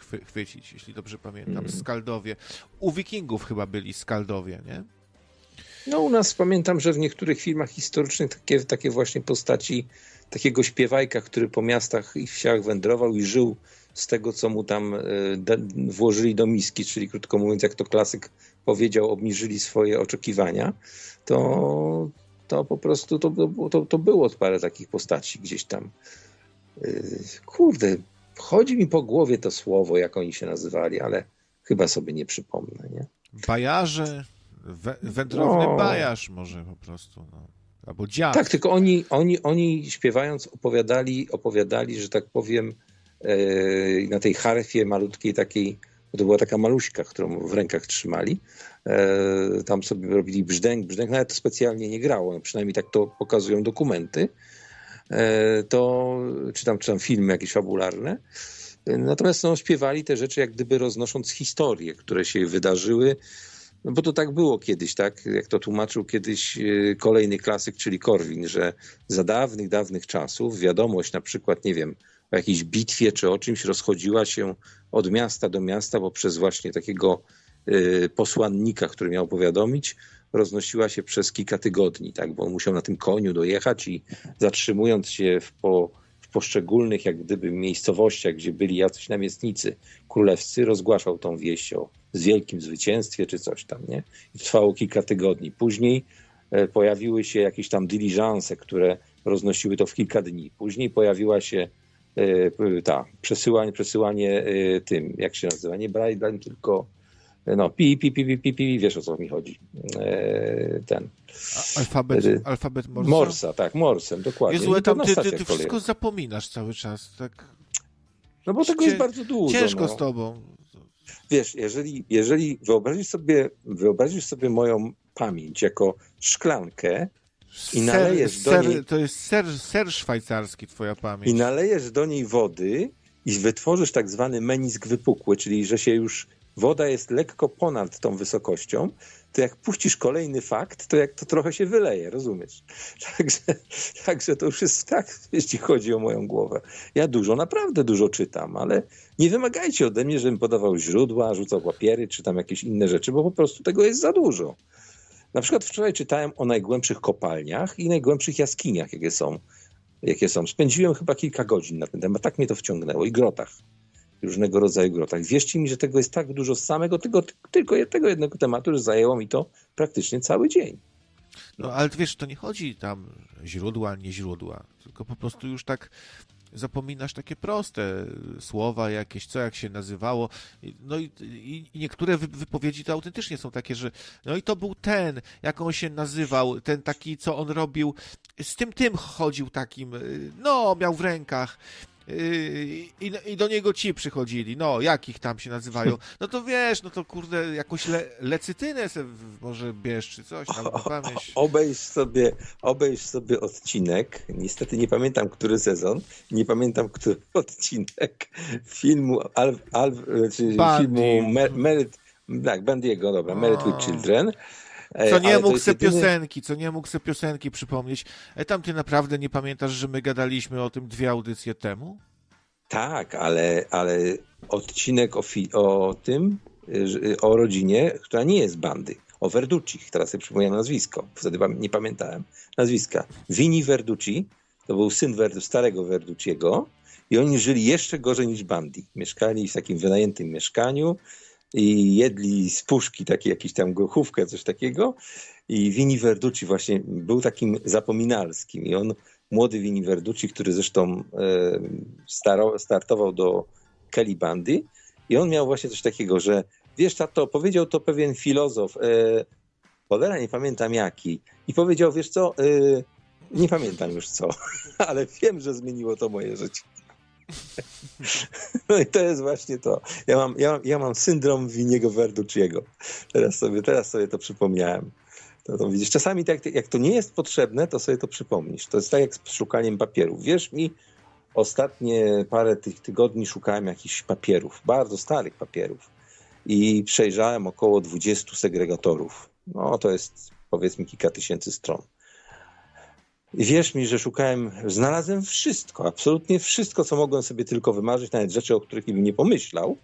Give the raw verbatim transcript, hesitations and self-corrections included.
chwy- chwycić, jeśli dobrze pamiętam, Mm. Skaldowie. U Wikingów chyba byli Skaldowie, nie? No u nas pamiętam, że w niektórych filmach historycznych takie, takie właśnie postaci takiego śpiewajka, który po miastach i wsiach wędrował i żył z tego, co mu tam e, da, włożyli do miski, czyli krótko mówiąc, jak to klasyk powiedział, obniżyli swoje oczekiwania, to, to po prostu to, to, to było parę takich postaci gdzieś tam. E, kurde, chodzi mi po głowie to słowo, jak oni się nazywali, ale chyba sobie nie przypomnę, nie? Bajarze, wę- wędrowny No. bajarz może po prostu, no. Albo dziad. Tak, tylko oni, oni, oni śpiewając opowiadali, opowiadali, że tak powiem, e, na tej harfie malutkiej takiej, bo to była taka maluśka, którą w rękach trzymali, e, tam sobie robili brzdęk, brzdęk, nawet to specjalnie nie grało, no przynajmniej tak to pokazują dokumenty, e, to, czy tam, czy tam filmy jakieś fabularne. Natomiast no, śpiewali te rzeczy jak gdyby roznosząc historie, które się wydarzyły. No bo to tak było kiedyś, tak? Jak to tłumaczył kiedyś kolejny klasyk, czyli Korwin, że za dawnych, dawnych czasów wiadomość na przykład, nie wiem, o jakiejś bitwie czy o czymś rozchodziła się od miasta do miasta, bo przez właśnie takiego y, posłannika, który miał powiadomić, roznosiła się przez kilka tygodni, tak? Bo on musiał na tym koniu dojechać i zatrzymując się w, po, w poszczególnych jak gdyby miejscowościach, gdzie byli jacyś namiestnicy królewscy, rozgłaszał tą wieść o z wielkim zwycięstwie czy coś tam, nie? I trwało kilka tygodni. Później e, pojawiły się jakieś tam dyliżanse, które roznosiły to w kilka dni. Później pojawiła się e, ta, przesyłanie, przesyłanie e, tym, jak się nazywa, nie Braille'em, tylko e, no, pi, pi, pi, pi, pi, pi, wiesz o co mi chodzi. E, ten. A, alfabet, e, alfabet Morsa? Morsa, tak, Morsem, dokładnie. Jezu, I to tam na ty, ty, stacjach ty wszystko kolejowych. zapominasz cały czas, tak? No bo tego Cię- jest bardzo dużo. Ciężko no. z tobą. Wiesz, jeżeli, jeżeli wyobrazisz sobie, wyobrazisz sobie moją pamięć jako szklankę i nalejesz do ser, niej- To jest ser, ser szwajcarski, twoja pamięć. i nalejesz do niej wody i wytworzysz tak zwany menisk wypukły, czyli że się już woda jest lekko ponad tą wysokością, to jak puścisz kolejny fakt, to jak to trochę się wyleje, rozumiesz? Także, także to już jest tak, jeśli chodzi o moją głowę. Ja dużo, naprawdę dużo czytam, ale nie wymagajcie ode mnie, żebym podawał źródła, rzucał papiery, czy tam jakieś inne rzeczy, bo po prostu tego jest za dużo. Na przykład wczoraj czytałem o najgłębszych kopalniach i najgłębszych jaskiniach, jakie są. Jakie są. Spędziłem chyba kilka godzin na ten temat, tak mnie to wciągnęło. I grotach. Różnego rodzaju grotach. Wierzcie mi, że tego jest tak dużo z samego tego, tylko tego jednego tematu, że zajęło mi to praktycznie cały dzień. No ale wiesz, to nie chodzi tam źródła, nie źródła, tylko po prostu już tak zapominasz takie proste słowa jakieś, co jak się nazywało. No i, i, i niektóre wy- wypowiedzi to autentycznie są takie, że no i to był ten, jak on się nazywał, ten taki, co on robił, z tym tym chodził takim, no miał w rękach. I, I do niego ci przychodzili, no, jakich tam się nazywają, no to wiesz, no to kurde, jakąś le, lecytynę se w- może bierz, czy coś tam, na pamięć. Obejrz sobie, obejrz sobie odcinek, niestety nie pamiętam, który sezon, nie pamiętam, który odcinek filmu, Al, Al, czyli Bandy. filmu Mer, Merit, tak, Bandiego, dobra, Married with Children. E, Co nie ale to mógł jest se jedyny- piosenki, co nie mógł se piosenki przypomnieć. E, tam ty naprawdę nie pamiętasz, że my gadaliśmy o tym dwie audycje temu? Tak, ale, ale odcinek o, fi, o tym, że- o rodzinie, która nie jest Bandy, o Verducci, teraz sobie przypomniałem nazwisko, wtedy pam- nie pamiętałem nazwiska. Vini Verducci, to był syn Ver, starego Verducciego i oni żyli jeszcze gorzej niż Bandy. Mieszkali w takim wynajętym mieszkaniu i jedli z puszki takiej jakiś tam grochówkę, coś takiego i Vini Verducci właśnie był takim zapominalskim i on, młody Vini Verducci, który zresztą e, staro, startował do Kelly Bandy i on miał właśnie coś takiego, że wiesz tato, powiedział to pewien filozof, e, cholera nie pamiętam jaki i powiedział, wiesz co, e, nie pamiętam już co, ale wiem, że zmieniło to moje życie. No i to jest właśnie to. Ja mam, ja mam, ja mam syndrom Viniego Verducciego. Teraz sobie, teraz sobie to przypomniałem. To, to widzisz, czasami tak, jak to nie jest potrzebne, to sobie to przypomnisz. To jest tak jak z szukaniem papierów. Wierz mi, ostatnie parę tych tygodni szukałem jakichś papierów, bardzo starych papierów i przejrzałem około dwudziestu segregatorów. No to jest powiedzmy kilka tysięcy stron. I wierz mi, że szukałem, znalazłem wszystko, absolutnie wszystko, co mogłem sobie tylko wymarzyć, nawet rzeczy, o których bym nie pomyślał,